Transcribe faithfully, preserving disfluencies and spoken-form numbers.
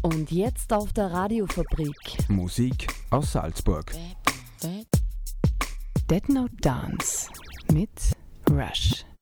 Und jetzt auf der Radiofabrik. Musik aus Salzburg. Dead Note Dance mit Rush.